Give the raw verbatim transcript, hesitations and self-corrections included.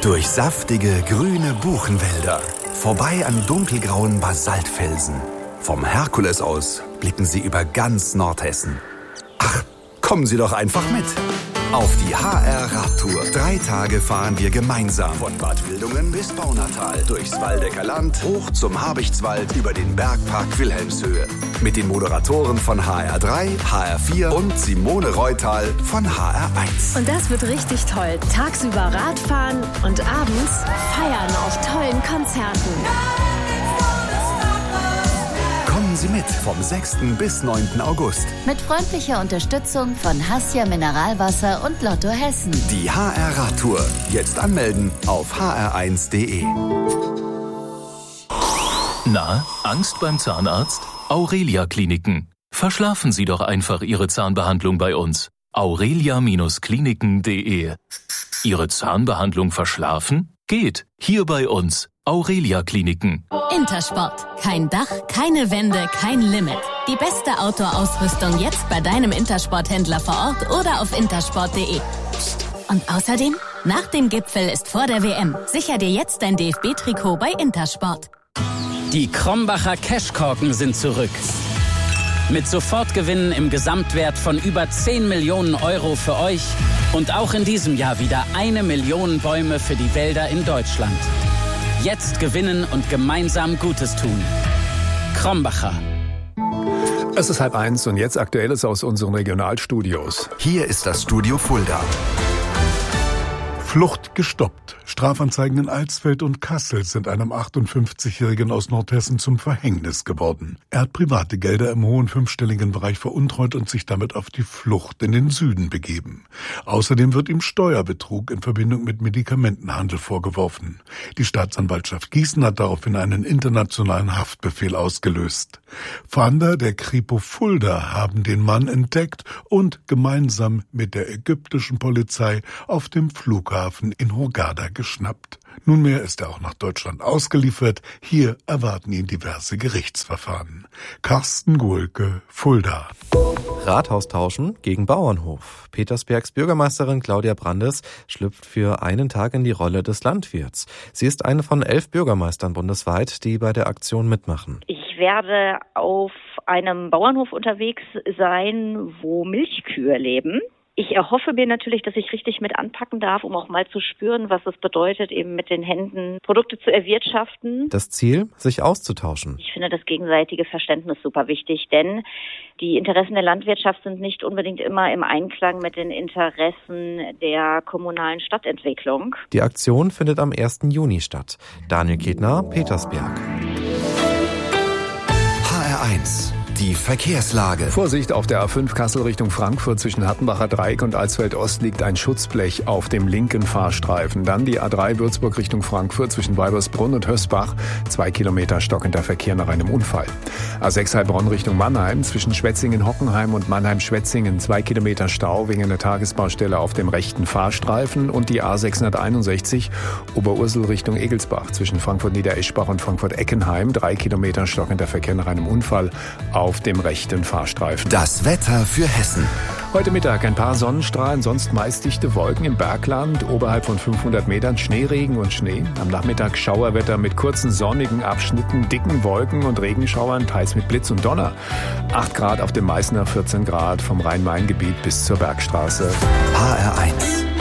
Durch saftige, grüne Buchenwälder, vorbei an dunkelgrauen Basaltfelsen. Vom Herkules aus blicken Sie über ganz Nordhessen. Ach, kommen Sie doch einfach mit. Auf die H R Radtour. Drei Tage fahren wir gemeinsam. Von Bad Wildungen bis Baunatal. Durchs Waldecker Land, hoch zum Habichtswald, über den Bergpark Wilhelmshöhe. Mit den Moderatoren von H R drei, H R vier und Simone Reutal von H R eins. Und das wird richtig toll. Tagsüber Radfahren und abends feiern auf tollen Konzerten. Kommen Sie mit vom sechsten bis neunten August. Mit freundlicher Unterstützung von Hassia Mineralwasser und Lotto Hessen. Die H R Radtour. Jetzt anmelden auf h r eins punkt d e. Na, Angst beim Zahnarzt? Aurelia Kliniken. Verschlafen Sie doch einfach Ihre Zahnbehandlung bei uns. aurelia Kliniken punkt d e. Ihre Zahnbehandlung verschlafen? Geht. Hier bei uns. Aurelia Kliniken. Intersport. Kein Dach, keine Wände, kein Limit. Die beste Outdoor-Ausrüstung jetzt bei deinem Intersport-Händler vor Ort oder auf intersport punkt d e. Psst. Und außerdem, nach dem Gipfel ist vor der W M. Sicher dir jetzt dein D F B-Trikot bei Intersport. Die Krombacher Cashkorken sind zurück. Mit Sofortgewinnen im Gesamtwert von über zehn Millionen Euro für euch und auch in diesem Jahr wieder eine Million Bäume für die Wälder in Deutschland. Jetzt gewinnen und gemeinsam Gutes tun. Krombacher. Es ist halb eins und jetzt Aktuelles aus unseren Regionalstudios. Hier ist das Studio Fulda. Flucht gestoppt. Strafanzeigen in Alsfeld und Kassel sind einem achtundfünfzigjährigen aus Nordhessen zum Verhängnis geworden. Er hat private Gelder im hohen fünfstelligen Bereich veruntreut und sich damit auf die Flucht in den Süden begeben. Außerdem wird ihm Steuerbetrug in Verbindung mit Medikamentenhandel vorgeworfen. Die Staatsanwaltschaft Gießen hat daraufhin einen internationalen Haftbefehl ausgelöst. Fahnder der Kripo Fulda haben den Mann entdeckt und gemeinsam mit der ägyptischen Polizei auf dem Flughafen in Hurghada geschnappt. Nunmehr ist er auch nach Deutschland ausgeliefert. Hier erwarten ihn diverse Gerichtsverfahren. Carsten Gohlke, Fulda. Rathaus tauschen gegen Bauernhof. Petersbergs Bürgermeisterin Claudia Brandes schlüpft für einen Tag in die Rolle des Landwirts. Sie ist eine von elf Bürgermeistern bundesweit, die bei der Aktion mitmachen. Ich werde auf einem Bauernhof unterwegs sein, wo Milchkühe leben. Ich erhoffe mir natürlich, dass ich richtig mit anpacken darf, um auch mal zu spüren, was es bedeutet, eben mit den Händen Produkte zu erwirtschaften. Das Ziel, sich auszutauschen. Ich finde das gegenseitige Verständnis super wichtig, denn die Interessen der Landwirtschaft sind nicht unbedingt immer im Einklang mit den Interessen der kommunalen Stadtentwicklung. Die Aktion findet am ersten Juni statt. Daniel Ketner, Petersberg. H R eins. Die Verkehrslage. Vorsicht auf der A fünf Kassel Richtung Frankfurt zwischen Hattenbacher Dreieck und Alsfeld Ost liegt ein Schutzblech auf dem linken Fahrstreifen. Dann die A drei Würzburg Richtung Frankfurt zwischen Weibersbrunn und Hösbach. Zwei Kilometer stockender Verkehr nach einem Unfall. A sechs Heilbronn Richtung Mannheim zwischen Schwetzingen-Hockenheim und Mannheim-Schwetzingen. Zwei Kilometer Stau wegen einer Tagesbaustelle auf dem rechten Fahrstreifen. Und die A sechshunderteinundsechzig Oberursel Richtung Egelsbach zwischen Frankfurt-Niedereschbach und Frankfurt-Eckenheim. Drei Kilometer stockender Verkehr nach einem Unfall auf dem rechten Fahrstreifen. Das Wetter für Hessen. Heute Mittag ein paar Sonnenstrahlen, sonst meist dichte Wolken im Bergland, oberhalb von fünfhundert Metern Schneeregen und Schnee. Am Nachmittag Schauerwetter mit kurzen sonnigen Abschnitten, dicken Wolken und Regenschauern, teils mit Blitz und Donner. acht Grad auf dem Meißner, vierzehn Grad vom Rhein-Main-Gebiet bis zur Bergstraße. H R eins.